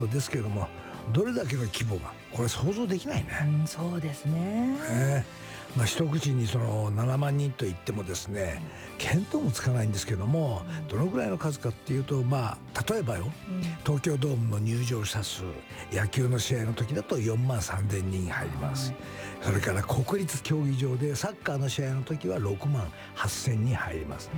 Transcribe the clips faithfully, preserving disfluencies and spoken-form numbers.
ですけれども、どれだけの規模がこれ想像できないね。 うん、そうですね。 ねまあ、一口にそのななまんにんといってもですね、見当もつかないんですけども、どのぐらいの数かっていうと、まあ例えばよ、うん、東京ドームの入場者数、野球の試合の時だとよんまんさんぜんにん入ります。それから国立競技場でサッカーの試合の時はろくまんはっせんにん入ります。うん、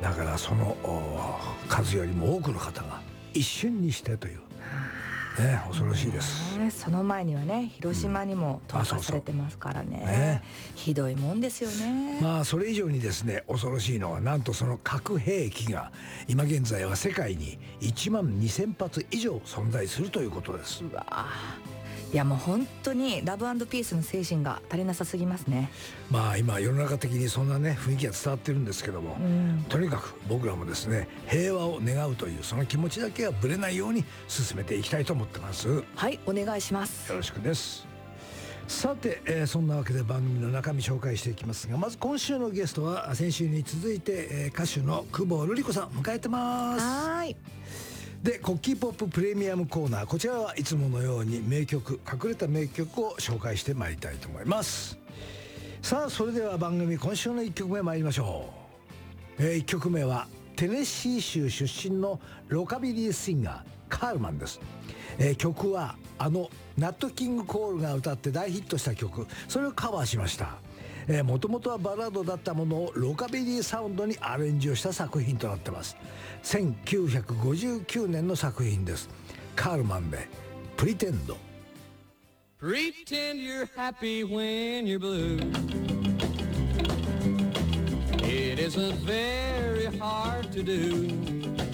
だからその数よりも多くの方が一瞬にしてという。ね、恐ろしいです、 ね、その前にはね、広島にも投下されてますからね、うん、そうそうね、ひどいもんですよね。 まあそれ以上にですね、恐ろしいのはなんとその核兵器が今現在は世界にいちまんにせんぱつ以上存在するということです。 うわ、いやもう本当にラブ&ピースの精神が足りなさすぎますね。 まあ今世の中的にそんなね雰囲気が伝わってるんですけども、うん、とにかく僕らもですね、平和を願うというその気持ちだけはぶれないように進めていきたいと思ってます。 はい、お願いします。 よろしくです。さて、えー、そんなわけで番組の中身紹介していきますが、まず今週のゲストは先週に続いて、えー、歌手の久保瑠璃子さん迎えてます。 はい。 で、コッキーポッププレミアムコーナー、こちらはいつものように名曲、隠れた名曲を紹介してまいりたいと思います。さあそれでは番組今週のいっきょくめ参りましょう。えー、いっきょくめはテネシー州出身のロカビリーシンガーカールマンです。えー、曲はあのナット・キング・コールが歌って大ヒットした曲、それをカバーしました。もともとはバラードだったものをロカビリーサウンドにアレンジをした作品となってます。せんきゅうひゃくごじゅうきゅうねんの作品です。カールマンでプリテンド。 Pretend you're happy when you're blue. It isn't very hard to do.